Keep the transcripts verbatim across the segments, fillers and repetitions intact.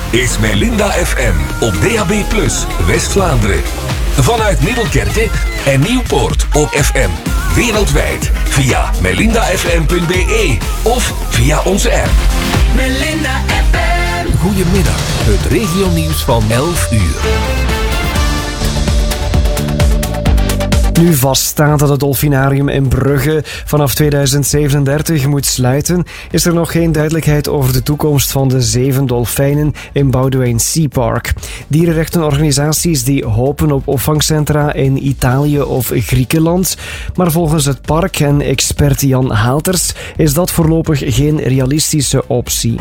is Melinda F M op D A B plus, West-Vlaanderen. Vanuit Middelkerke en Nieuwpoort op F M. Wereldwijd via melinda f m punt b e of via onze app. Melinda F M. Goedemiddag, het regionieuws van elf uur. Nu vaststaat dat het Dolfinarium in Brugge vanaf tweeduizend zevenendertig moet sluiten, is er nog geen duidelijkheid over de toekomst van de zeven dolfijnen in Boudewijn Sea Park. Dierenrechtenorganisaties die hopen op opvangcentra in Italië of Griekenland, maar volgens het park en expert Jan Haalters is dat voorlopig geen realistische optie.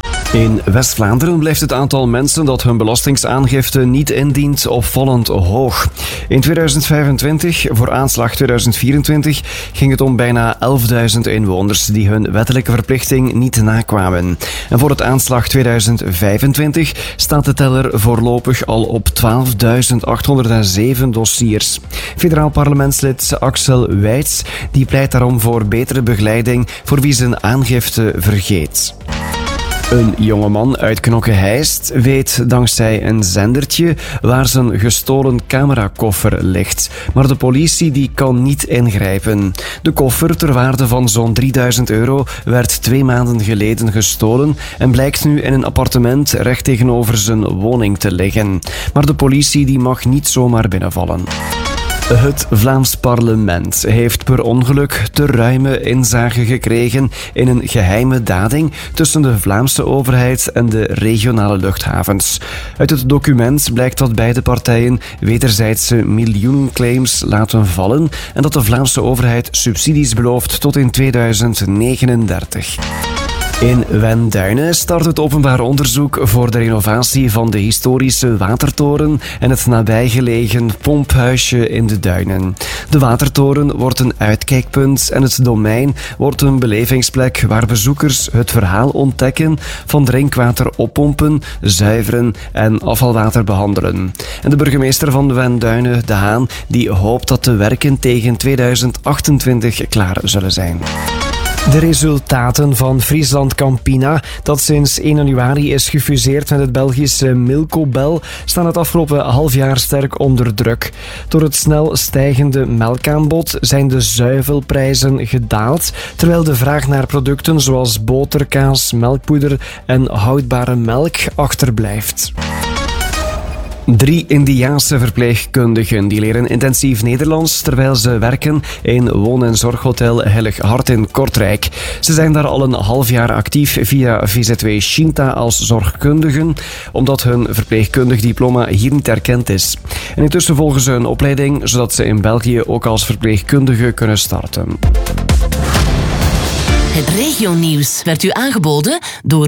In West-Vlaanderen blijft het aantal mensen dat hun belastingaangifte niet indient opvallend hoog. In tweeduizend vijfentwintig, voor aanslag tweeduizend vierentwintig, ging het om bijna elfduizend inwoners die hun wettelijke verplichting niet nakwamen. En voor het aanslag tweeduizend vijfentwintig staat de teller voorlopig al op twaalfduizend achthonderdzeven dossiers. Federaal parlementslid Axel Wijts die pleit daarom voor betere begeleiding voor wie zijn aangifte vergeet. Een jongeman uit Knokke-Heist weet dankzij een zendertje waar zijn gestolen camerakoffer ligt. Maar de politie die kan niet ingrijpen. De koffer ter waarde van zo'n drieduizend euro werd twee maanden geleden gestolen en blijkt nu in een appartement recht tegenover zijn woning te liggen. Maar de politie die mag niet zomaar binnenvallen. Het Vlaams parlement heeft per ongeluk te ruime inzage gekregen in een geheime dading tussen de Vlaamse overheid en de regionale luchthavens. Uit het document blijkt dat beide partijen wederzijdse miljoenenclaims laten vallen en dat de Vlaamse overheid subsidies belooft tot in tweeduizend negenendertig. In Wenduinen start het openbaar onderzoek voor de renovatie van de historische watertoren en het nabijgelegen pomphuisje in de Duinen. De watertoren wordt een uitkijkpunt en het domein wordt een belevingsplek waar bezoekers het verhaal ontdekken van drinkwater oppompen, zuiveren en afvalwater behandelen. En de burgemeester van Wenduinen, De Haan, die hoopt dat de werken tegen tweeduizend achtentwintig klaar zullen zijn. De resultaten van Friesland Campina, dat sinds één januari is gefuseerd met het Belgische Milcobel, staan het afgelopen half jaar sterk onder druk. Door het snel stijgende melkaanbod zijn de zuivelprijzen gedaald, terwijl de vraag naar producten zoals boter, kaas, melkpoeder en houdbare melk achterblijft. Drie Indiaanse verpleegkundigen die leren intensief Nederlands terwijl ze werken in woon- en zorghotel Hellig Hart in Kortrijk. Ze zijn daar al een half jaar actief via V Z W Shinta als zorgkundigen, omdat hun verpleegkundig diploma hier niet erkend is. En intussen volgen ze een opleiding zodat ze in België ook als verpleegkundige kunnen starten. Het regionieuws werd u aangeboden door